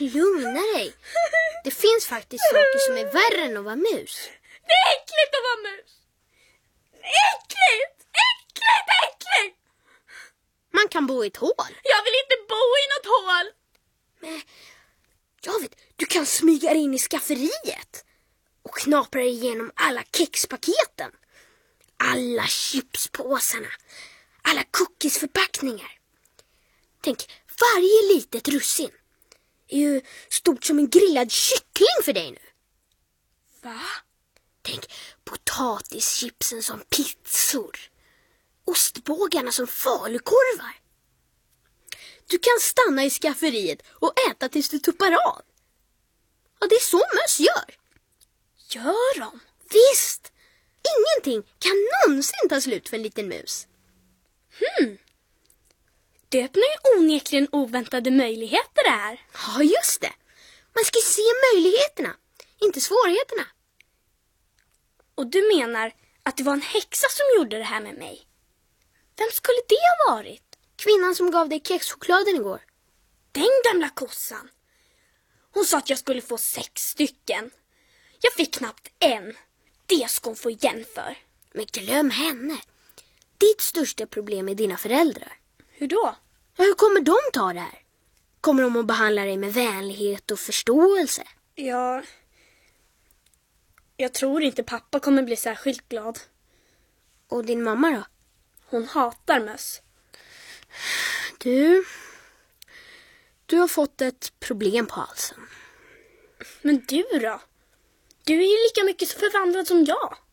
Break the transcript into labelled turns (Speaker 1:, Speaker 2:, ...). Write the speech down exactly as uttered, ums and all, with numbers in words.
Speaker 1: lugna dig. Det finns faktiskt saker som är värre än att vara mus.
Speaker 2: Det är äckligt att vara mus. Äckligt! Äckligt, äckligt!
Speaker 1: Man kan bo i ett hål.
Speaker 2: Jag vill inte bo i något hål.
Speaker 1: Men jag vet, du kan smyga dig in i skafferiet och knapra dig igenom alla kexpaketen. Alla chipspåsarna. Alla cookiesförpackningar. Tänk, varje litet russin är ju stort som en grillad kyckling för dig nu.
Speaker 2: Va?
Speaker 1: Tänk, potatischipsen som pizzor. Ostbågarna som falukorvar. Du kan stanna i skafferiet och äta tills du tuppar av. Ja, det är så möss gör.
Speaker 2: Gör de?
Speaker 1: Visst! Ingenting kan någonsin ta slut för en liten mus.
Speaker 2: Hmm. Det öppnar ju onekligen oväntade möjligheter där.
Speaker 1: Ja, just det. Man ska se möjligheterna, inte svårigheterna.
Speaker 2: Och du menar att det var en häxa som gjorde det här med mig? Vem skulle det ha varit?
Speaker 1: Kvinnan som gav dig kexchokladen igår.
Speaker 2: Den gamla kossan. Hon sa att jag skulle få sex stycken. Jag fick knappt en. Det ska hon få igen för.
Speaker 1: Men glöm henne. Ditt största problem är dina föräldrar.
Speaker 2: Hur då?
Speaker 1: Ja, hur kommer de ta det här? Kommer de att behandla dig med vänlighet och förståelse?
Speaker 2: Ja... Jag tror inte pappa kommer bli särskilt glad.
Speaker 1: Och din mamma då?
Speaker 2: Hon hatar möss.
Speaker 1: Du... Du har fått ett problem på halsen.
Speaker 2: Men du då? Du är ju lika mycket förvandlad som jag.